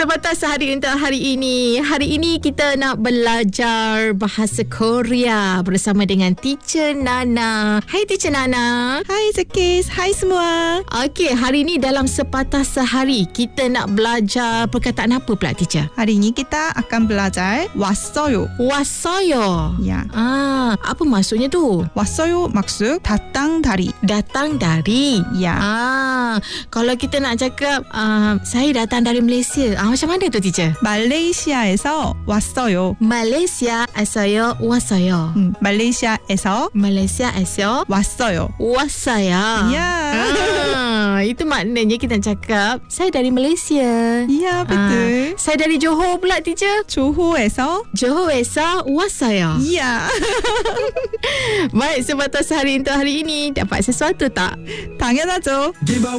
Sebatas Sehari untuk hari ini. Hari ini kita nak belajar bahasa Korea bersama dengan Teacher Nana. Hai Teacher Nana. Hai Zakis. Hai semua. Okey, hari ini dalam sepatah sehari kita nak belajar perkataan apa pula Teacher? Hari ini kita akan belajar 왔어요. 왔어요. Ya. Apa maksudnya tu? 왔어요 maksud datang dari. Datang dari. Ya. Kalau kita nak cakap saya datang dari Malaysia. Macam mana tu Teacher? 말레이시아에서 왔어요. 말레이시아에서 왔어요. 말레이시아에서 왔어요. 왔어요. Ya. Itu maknanya kita nak cakap saya dari Malaysia. Ya, betul. Saya dari Johor pula Teacher. 조호에서 왔어요. Ya. Baik, sebatas hari untuk hari ini dapat sesuatu tak? 당연하죠.